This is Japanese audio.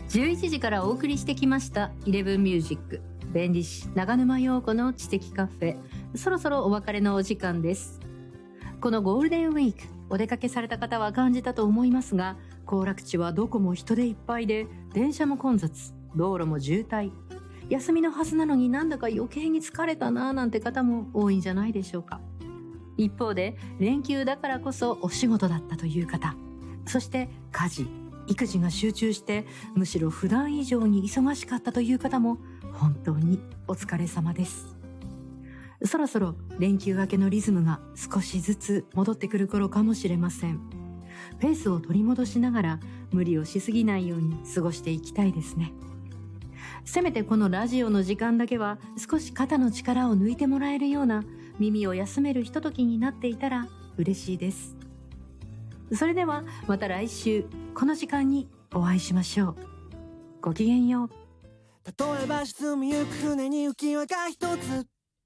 11時からお送りしてきました11ミュージック、弁理士長沼陽子の知的カフェ。そろそろお別れのお時間です。このゴールデンウィーク、お出かけされた方は感じたと思いますが、行楽地はどこも人でいっぱいで、電車も混雑、道路も渋滞。休みのはずなのになんだか余計に疲れたなぁなんて方も多いんじゃないでしょうか。一方で、連休だからこそお仕事だったという方、そして家事、育児が集中してむしろ普段以上に忙しかったという方も本当にお疲れ様です。そろそろ連休明けのリズムが少しずつ戻ってくる頃かもしれません。ペースを取り戻しながら無理をしすぎないように過ごしていきたいですね。せめてこのラジオの時間だけは少し肩の力を抜いてもらえるような耳を休めるひとときになっていたら嬉しいです。それではまた来週この時間にお会いしましょう。ごきげんよう。 例えば沈みゆく船に浮き輪が一つ